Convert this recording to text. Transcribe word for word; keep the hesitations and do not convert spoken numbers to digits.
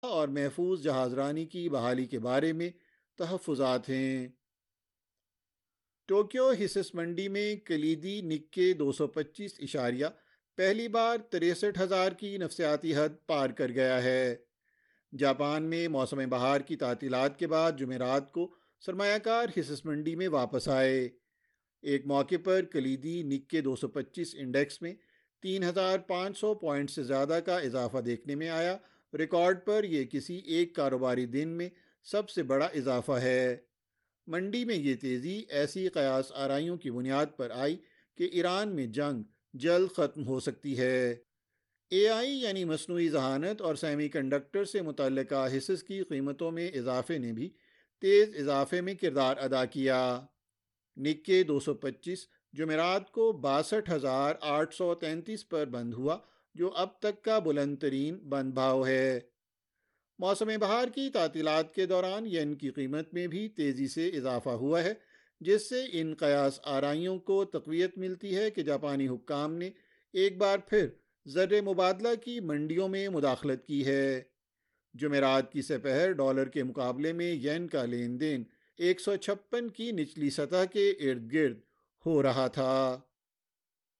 اور محفوظ جہاز رانی کی بحالی کے بارے میں تحفظات ہیں۔ ٹوکیو حصص منڈی میں کلیدی نکے دو سو پچیس اشاریہ پہلی بار تریسٹھ ہزار کی نفسیاتی حد پار کر گیا ہے۔ جاپان میں موسم بہار کی تعطیلات کے بعد جمعرات کو سرمایہ کار حصص منڈی میں واپس آئے۔ ایک موقع پر کلیدی نکے دو سو پچیس انڈیکس میں تین ہزار پانچ سو پوائنٹ سے زیادہ کا اضافہ دیکھنے میں آیا۔ ریکارڈ پر یہ کسی ایک کاروباری دن میں سب سے بڑا اضافہ ہے۔ منڈی میں یہ تیزی ایسی قیاس آرائیوں کی بنیاد پر آئی کہ ایران میں جنگ جلد ختم ہو سکتی ہے۔ اے آئی یعنی مصنوعی ذہانت اور سیمی کنڈکٹر سے متعلقہ حصص کی قیمتوں میں اضافے نے بھی تیز اضافے میں کردار ادا کیا۔ نکے دو سو پچیس جمعرات کو باسٹھ ہزار آٹھ سو تینتیس پر بند ہوا، جو اب تک کا بلند ترین بند بھاؤ ہے۔ موسم بہار کی تعطیلات کے دوران ین کی قیمت میں بھی تیزی سے اضافہ ہوا ہے، جس سے ان قیاس آرائیوں کو تقویت ملتی ہے کہ جاپانی حکام نے ایک بار پھر زر مبادلہ کی منڈیوں میں مداخلت کی ہے۔ جمعرات کی سپہر ڈالر کے مقابلے میں ین کا لین دین ایک سو چھپن کی نچلی سطح کے ارد گرد ہو رہا تھا۔